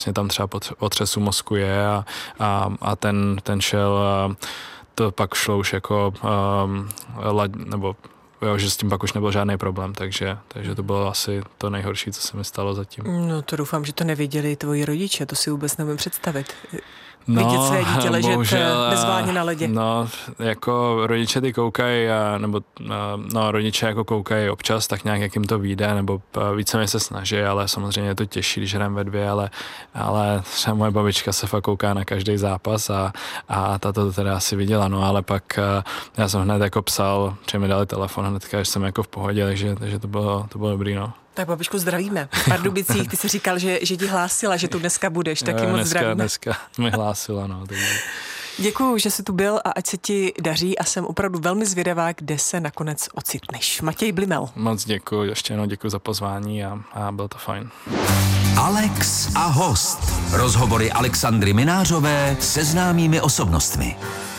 tam třeba otřesu mozku je a ten šel, to pak šlo už jako nebo jo, že s tím pak už nebyl žádný problém, takže to bylo asi to nejhorší, co se mi stalo zatím. No to doufám, že to nevěděli tvoji rodiče, to si vůbec nevím představit. Vidět své dítě ležet bezvládně na ledě. No, jako rodiče ty koukají, rodiče jako koukají občas, tak nějak jak jim to vyjde, nebo víceméně se snaží, ale samozřejmě je to těžší, když hrajeme ve dvě, ale třeba moje babička se fakt kouká na každý zápas a ta to teda asi viděla, no, ale pak já jsem hned jako psal, že mi dali telefon hnedka, že jsem jako v pohodě, takže to bylo dobrý, no. Tak babičku zdravíme. V Pardubicích ty jsi říkal, že ti hlásila, že tu dneska budeš, taky moc zdravíme. Dneska mi hlásila, no. Takže. Děkuju, že jsi tu byl a ať se ti daří a jsem opravdu velmi zvědavá, kde se nakonec ocitneš. Matěj Blimel. Moc děkuju, ještě jednou děkuju za pozvání a bylo to fajn. Alex a host. Rozhovory Alexandry Minářové se známými osobnostmi.